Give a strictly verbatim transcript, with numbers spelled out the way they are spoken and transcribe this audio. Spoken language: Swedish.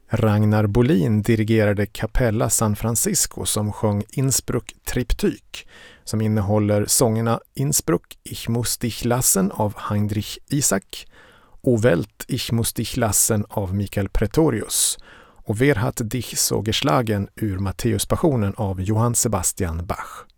Ragnar Bolin dirigerade Capella San Francisco som sjöng Innsbruck Triptyk, som innehåller sångerna Innsbruck Ich muss dich lassen av Heinrich Isaac, O Welt Ich muss dich lassen av Michael Pretorius och Wer hat dich so geschlagen ur Matteuspassionen av Johann Sebastian Bach.